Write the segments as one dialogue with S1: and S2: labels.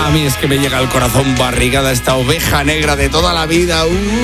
S1: A mí es que me llega al corazón Barricada, esta oveja negra de toda la vida.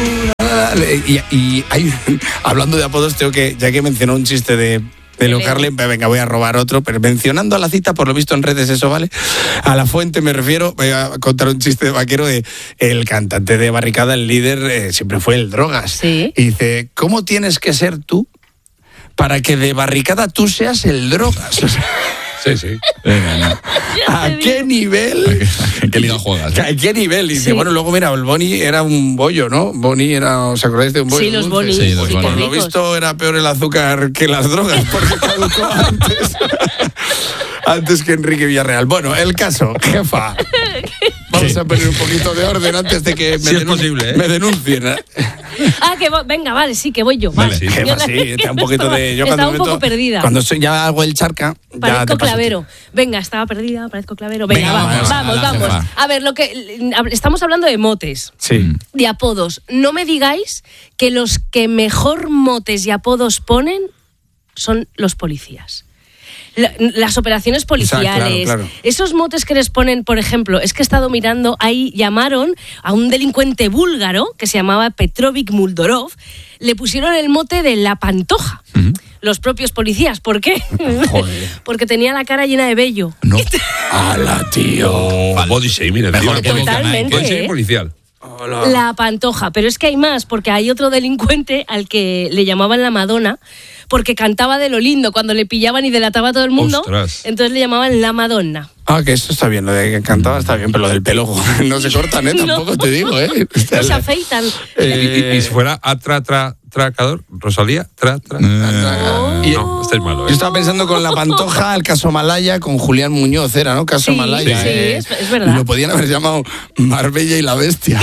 S1: Y hay, hablando de apodos, tengo que, ya que mencionó un chiste de Leo Carlin, venga, voy a robar otro, pero mencionando a la cita, por lo visto en redes eso vale, a la fuente me refiero, voy a contar un chiste de vaquero de el cantante de Barricada, el líder, siempre fue el Drogas.
S2: Sí.
S1: Y dice, ¿cómo tienes que ser tú para que de Barricada tú seas el Drogas?
S3: Sí.
S1: ¿A qué nivel?
S3: ¿En qué liga juegas?
S1: ¿A qué nivel? Y dice, bueno, luego mira, el Boni era un bollo, ¿no? Boni era, ¿os acordáis de un bollo?
S2: Sí, los
S1: dulce?
S2: Bonis.
S3: Sí, los
S1: Pues por
S3: Bonis.
S1: lo visto era peor el azúcar que las drogas, porque caducó antes. Antes que Enrique Villarreal. Bueno, el caso, jefa. Vamos a poner un poquito de orden antes de que
S3: Sí, es posible, ¿eh?
S1: me denuncien.
S2: Venga, vale, sí, que voy yo.
S3: Vale,
S2: Vale.
S3: sí.
S1: Jefa, sí, está un poquito de... Yo
S2: estaba un
S1: cuando
S2: poco perdida.
S1: Cuando ya hago el charca... ya
S2: Parezco
S1: te paso.
S2: clavero. Venga, estaba perdida, parezco clavero. Venga,
S3: Venga,
S2: vamos.
S3: jefa.
S2: A ver, estamos hablando de motes,
S1: Sí.
S2: de apodos. No me digáis que los que mejor motes y apodos ponen son los policías. Las operaciones policiales,
S1: claro.
S2: esos motes que les ponen, por ejemplo, es que he estado mirando, ahí llamaron a un delincuente búlgaro que se llamaba Petrovic Muldorov, le pusieron el mote de la Pantoja. Los propios policías, ¿por qué?
S1: Joder.
S2: Porque tenía la cara llena de vello.
S3: No.
S1: ¡Hala, tío!
S3: Body shaming,
S1: Mejor que
S2: Totalmente,
S3: Body shaming
S2: ¿eh?
S3: policial.
S1: Hola.
S2: La Pantoja, pero es que hay más, porque hay otro delincuente al que le llamaban la Madonna, porque cantaba de lo lindo cuando le pillaban y delataba a todo el mundo.
S3: Ostras.
S2: Entonces le llamaban la Madonna.
S1: Ah, que eso está bien, lo de que cantaba está bien, pero lo del pelo no se cortan, tampoco
S2: No.
S1: te digo,
S2: No se afeitan.
S3: Y si fuera atracador, Rosalía, No, estáis malo,
S1: Yo estaba pensando con la Pantoja, el caso Malaya, con Julián Muñoz era, ¿no? Caso
S2: Sí,
S1: Malaya.
S2: sí, es verdad.
S1: Lo podían haber llamado Marbella y la Bestia.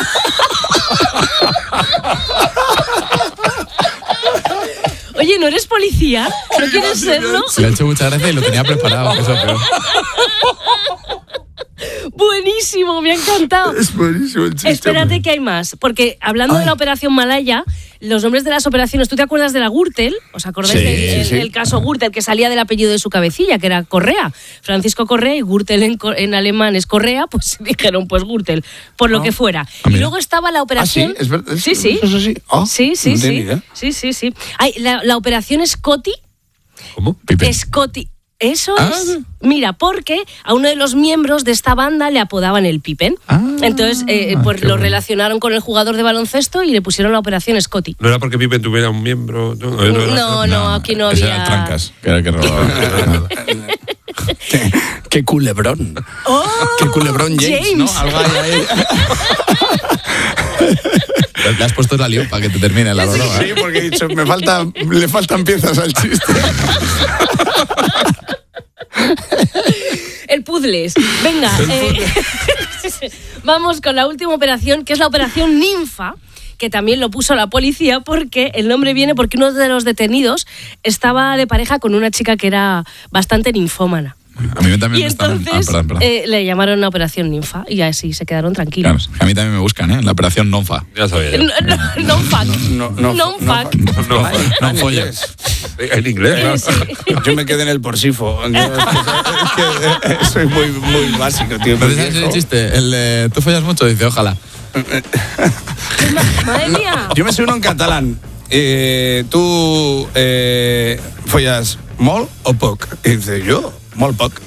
S2: Oye, ¿no eres policía? ¿No quieres serlo?
S3: Le ha hecho mucha gracia y lo tenía preparado. Eso, pero...
S2: Buenísimo, me ha encantado.
S1: Es buenísimo el chiste.
S2: Espérate que hay más, porque hablando de la operación Malaya, los nombres de las operaciones, ¿tú te acuerdas de la Gürtel? ¿Os acordáis del caso Gürtel, que salía del apellido de su cabecilla, que era Correa? Francisco Correa, y Gürtel en alemán es Correa, pues dijeron, pues Gürtel, por lo que fuera. Y luego estaba la operación...
S1: ¿Ah, sí? ¿Es verdad?
S2: Sí, sí.
S1: ¿Eso sí? Oh,
S2: Sí.
S1: no tenía ni idea.
S2: Sí. Ay, la operación Scotty.
S3: ¿Cómo?
S2: Scotty. Eso es. Mira, porque a uno de los miembros de esta banda le apodaban el Pippen. Entonces, pues lo relacionaron con el jugador de baloncesto y le pusieron la operación Scotty.
S3: No era porque Pippen tuviera un miembro.
S2: No, aquí no
S3: Ese
S2: había.
S3: eran trancas, que era que robaba.
S1: Qué culebrón.
S2: ¡Oh!
S1: Qué culebrón James, ¿no? Algo hay ahí.
S3: Le has puesto la lío para que te termine la broma.
S1: Sí, porque he dicho, le faltan piezas al chiste.
S2: El puzzles. Venga, vamos con la última operación, que es la operación Ninfa, que también lo puso la policía porque el nombre viene porque uno de los detenidos estaba de pareja con una chica que era bastante ninfómana.
S3: A mí también
S2: Y
S3: me están...
S2: entonces
S3: perdón.
S2: le llamaron la operación Ninfa y así se quedaron tranquilos.
S3: Claro, a mí también me buscan, ¿eh? La operación Nonfa. Ya sabía yo.
S2: Non-fuck.
S1: No
S2: Non-fuck.
S3: No folles. En inglés,
S2: Sí.
S3: claro.
S1: Yo me quedé en el Porsifo. Es que soy muy básico, tío.
S3: ¿Pero sabes el chiste? El de tú follas mucho, dice, ojalá.
S2: Madre mía.
S1: Yo me sé uno en catalán. ¿Tú follas molt o poc? Y dice, yo, molt poc.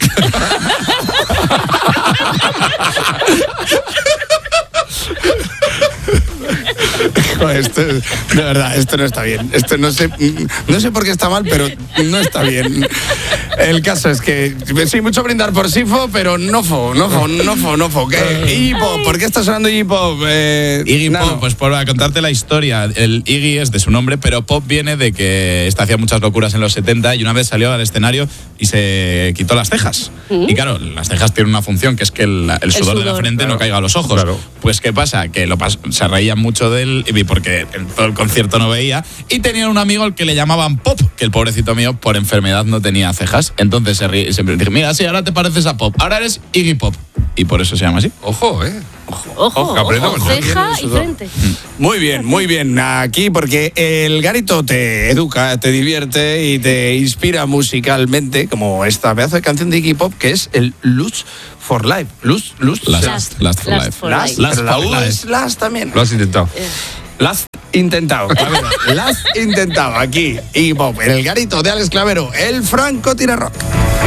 S1: Joder, esto, de verdad, esto no está bien. Esto no sé por qué está mal, pero no está bien. El caso es que sí, mucho brindar por Sifo, pero no fo. ¿Qué? Iggy Pop, ¿por qué está sonando Iggy Pop?
S4: Iggy
S1: Nano.
S4: Pop, pues por contarte la historia, el Iggy es de su nombre, pero Pop viene de que hacía muchas locuras en los 70 y una vez salió al escenario y se quitó las cejas. Y claro, las cejas tienen una función, que es que el sudor de la frente no caiga a los ojos.
S3: Claro.
S4: Pues ¿qué pasa? Que se reían mucho de él porque en todo el concierto no veía y tenían un amigo al que le llamaban Pop, que el pobrecito mío por enfermedad no tenía cejas es. Entonces siempre dije, mira, sí, ahora te pareces a Pop, ahora eres Iggy Pop. Y por eso se llama así.
S5: Ojo,
S2: Ojo, ceja y frente.
S1: Muy bien, aquí porque el Garito te educa, te divierte y te inspira musicalmente, como esta pedazo de canción de Iggy Pop que es el Lust for Life. Lust
S4: Last for Life.
S1: Pero la U es Last también.
S5: Lo has intentado.
S1: Last intentado, Clavero. Last intentado aquí. Iggy Pop, en el Garito de Alex Clavero, el Franco Tira Rock.